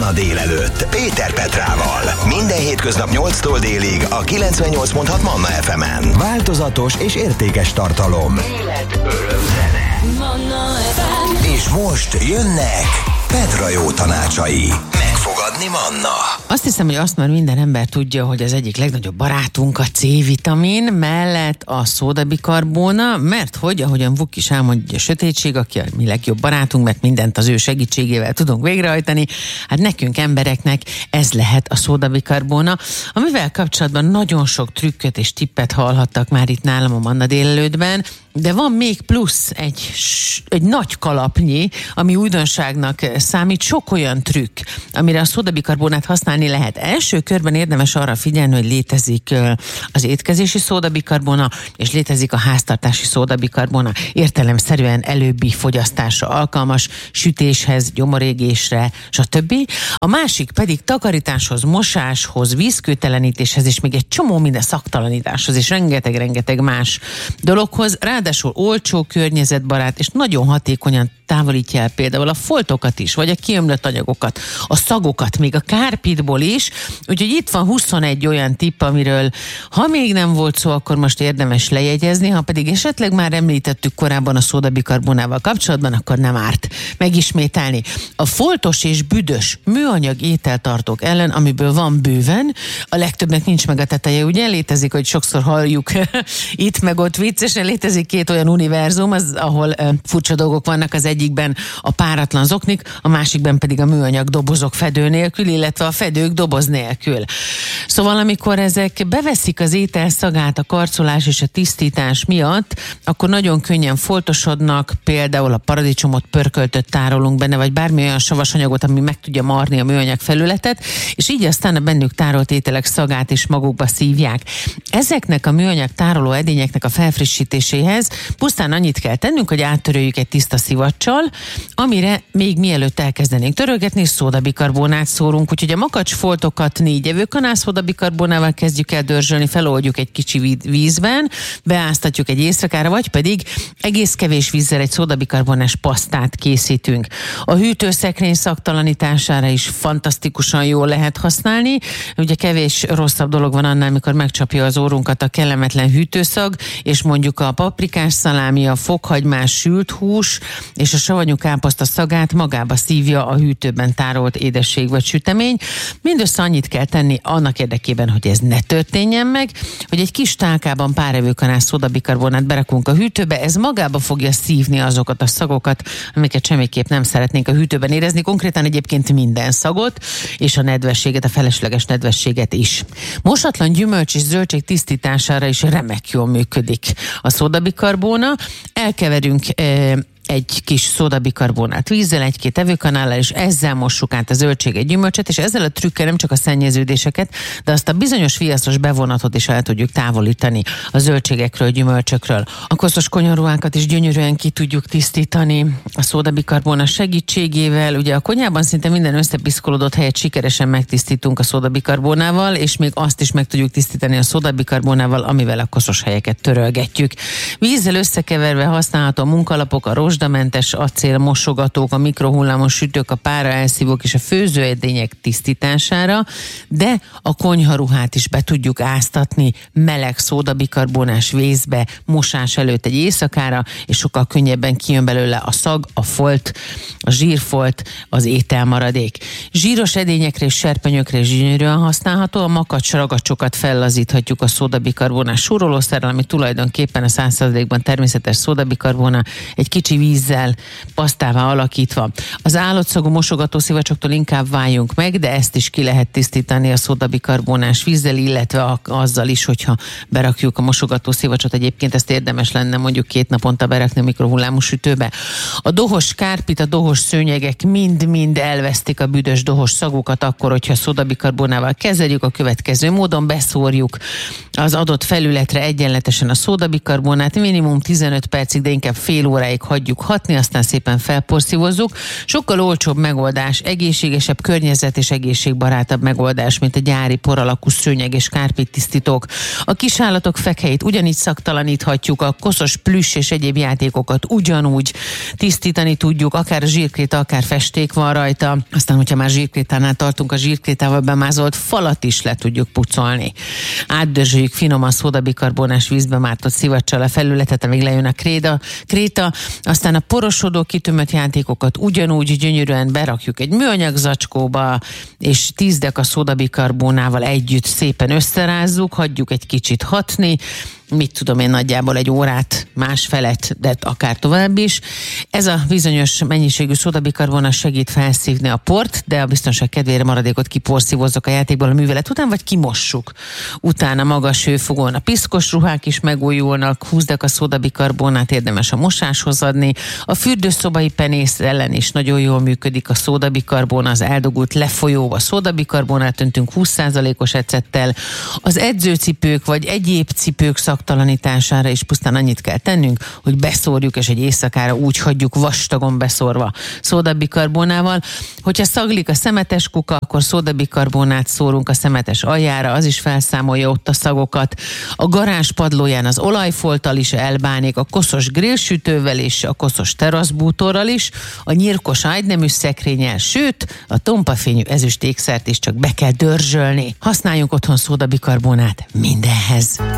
Manna délelőtt Péter Petrával. Minden hétköznap 8-tól délig a 98.6 Manna FM-en. Változatos és értékes tartalom. Élet, öröm, zene. Manna FM. És most jönnek Petra jó tanácsai. Megfogadni Manna. Azt hiszem, hogy azt már minden ember tudja, hogy az egyik legnagyobb barátunk a C-vitamin, mellett a szódabikarbóna, mert hogy, ahogyan Vuk is elmondja, a sötétség, aki a mi legjobb barátunk, mert mindent az ő segítségével tudunk végrehajtani, hát nekünk embereknek ez lehet a szódabikarbóna, amivel kapcsolatban nagyon sok trükköt és tippet hallhattak már itt nálam a Manna délelőttben, de van még plusz egy nagy kalapnyi, ami újdonságnak számít, sok olyan trükk, amire a szódabikarbónát használni lehet. Első körben érdemes arra figyelni, hogy létezik az étkezési szódabikarbóna, és létezik a háztartási szódabikarbóna. Értelemszerűen előbbi fogyasztásra alkalmas, sütéshez, gyomorégésre, stb. A másik pedig takarításhoz, mosáshoz, vízkőtelenítéshez, és még egy csomó minden szaktalanításhoz, és rengeteg más dologhoz. Ráadásul olcsó, környezetbarát, és nagyon hatékonyan távolítja el például a foltokat is, vagy a kiömlött anyagokat, a szagokat, még a kárpitból is. Úgyhogy itt van 21 olyan tipp, amiről ha még nem volt szó, akkor most érdemes lejegyezni, ha pedig esetleg már említettük korábban a szódabikarbónával kapcsolatban, akkor nem árt megismételni. A foltos és büdös műanyag ételtartók ellen, amiből van bőven, a legtöbbnek nincs meg a teteje, ugye? Létezik, hogy sokszor halljuk itt meg ott viccesen, létezik két olyan univerzum, ahol furcsa dolgok vannak, az egyikben a páratlan zoknik, a másikben pedig a műanyag dobozok fedő nélkül, illetve a fedők doboz nélkül. Szóval amikor ezek beveszik az étel szagát a karcolás és a tisztítás miatt, akkor nagyon könnyen foltosodnak, például a paradicsomot pörköltött tárolunk benne, vagy bármi olyan savas anyagot, ami meg tudja marni a műanyag felületet, és így aztán a bennük tárolt ételek szagát is magukba szívják. Ezeknek a műanyag tároló edényeknek a felfrissítéséhez pusztán annyit kell tennünk, hogy áttöröljük egy tiszta szivacsal, amire még mielőtt elkezdenénk törölgetni, szódabikarbónát szórunk, úgyhogy a makacsfoltokat 4 evőkanál szódabikarbónával kezdjük el dörzsölni, feloldjuk egy kicsi vízben, beáztatjuk egy éjszakára, vagy pedig egész kevés vízzel egy szódabikarbonás pasztát készítünk. A hűtőszekrény szaktalanítására is fantasztikusan jól lehet használni. Ugye kevés rosszabb dolog van annál, amikor megcsapja az órunkat a kellemetlen hűtőszag, és mondjuk a paprikás szalámi, a fokhagymás sült hús és a savanyú káposzta szagát magába szívja a hűtőben tárolt édesség vagy sütemény. Mindössze annyit kell tenni annak érdekében, hogy ez ne történjen meg, hogy egy kis tálkában pár evőkanál szódabikarbonát berakunk a hűtőbe, ez magába fogja szívni azokat a szagokat, amiket semmiképp nem szeretnénk a hűtőben érezni, konkrétan egyébként minden szagot, és a nedvességet, a felesleges nedvességet is. Mosatlan gyümölcs és zöldség tisztítására is remek jól működik a szódabikarbóna. Elkeverünk egy kis szódabikarbonát vízzel, 1-2 evőkanállal, és ezzel mossuk át a zöldséget, gyümölcsöt, és ezzel a trükkel nem csak a szennyeződéseket, de azt a bizonyos viaszos bevonatot is el tudjuk távolítani a zöldségekről, gyümölcsökről. A koszos konyharuhákat is gyönyörűen ki tudjuk tisztítani a szódabikarbóna segítségével. Ugye a konyhában szinte minden összepiszkolódott helyet sikeresen megtisztítunk a szódabikarbónával, és még azt is meg tudjuk tisztítani a szódabikarbónával, amivel a koszos helyeket törölgetjük. Vízzel összekeverve használható a munkalapok, a rozsdamentes acél mosogatók, a mikrohullámos sütők, a páraelszívók és a főzőedények tisztítására, de a konyharuhát is be tudjuk áztatni meleg szódabikarbonás vízbe mosás előtt egy éjszakára, és sokkal könnyebben kijön belőle a szag, a folt, a zsírfolt, az ételmaradék. Zsíros edényekre és serpenyőkre is gyönyörűen használható, a makacs ragacsokat fellazíthatjuk a szódabikarbonás súrolószerrel, ami tulajdonképpen a 100%-ban természetes szódabikarbóna, egy kicsi vízzel, pasztává alakítva. Az állatszagú mosogató szivacsoktól inkább váljunk meg, de ezt is ki lehet tisztítani a szódabikarbonás vízzel, illetve azzal is, hogyha berakjuk a mosogató szivacsot. Egyébként ezt érdemes lenne mondjuk 2 naponta berakni a mikrohullámú sütőbe. A dohos kárpit, a dohos szőnyegek mind-mind elvesztik a büdös dohos szagukat akkor, hogyha szódabikarbonával kezeljük, a következő módon beszórjuk az adott felületre egyenletesen a szódabikarbonát, minimum 15 percig, de inkább fél óráig hagyjuk hagyjuk hatni, aztán szépen felporszívozzuk. Sokkal olcsóbb megoldás, egészségesebb, környezet és egészségbarátabb megoldás, mint a gyári poralakú szőnyeg és kárpit tisztítók. A kisállatok fekhelyét ugyanígy szaktalaníthatjuk, a koszos plüss és egyéb játékokat ugyanúgy tisztítani tudjuk, akár a zsírkréta, akár festék van rajta. Aztán, hogyha már zsírkrétánál tartunk, a zsírkrétával bemázolt falat is le tudjuk pucolni. Átdörzsöljük finoman szódabikarbonás vízbe mártott szivacsal a felületet, amíg lejön a kréta, aztán a porosodó kitömött játékokat ugyanúgy gyönyörűen berakjuk egy műanyag zacskóba, és 10 deka szódabikarbonával együtt szépen összerázzuk, hagyjuk egy kicsit hatni, mit tudom én, nagyjából egy órát, másfelet, de akár tovább is. Ez a bizonyos mennyiségű szódabikarbona segít felszívni a port, de a biztonság kedvére maradékot kiporszívozzuk a játékból a művelet után, vagy kimossuk. Utána magas hőfokon a piszkos ruhák is megújulnak, 20 deka szódabikarbonát érdemes a mosáshoz adni. A fürdőszobai penész ellen is nagyon jól működik a szódabikarbona, az eldugult lefolyóba szódabikarbonát öntünk 20%-os ecettel. Az edzőcipők vagy egyéb cipők szaktalanítására is pusztán annyit kell tennünk, hogy beszórjuk, és egy éjszakára úgy hagyjuk vastagon beszórva szódabikarbonával. Hogyha szaglik a szemetes kuka, akkor szódabikarbonát szórunk a szemetes aljára, az is felszámolja ott a szagokat. A garázs padlóján az olajfolttal is elbánik, a koszos grillsütővel és a koszos teraszbútorral is, a nyírkos ágynemű szekrényel, sőt, a tompafényű ezüst ékszert is csak be kell dörzsölni. Használjunk otthon szódabikarbonát mindenhez.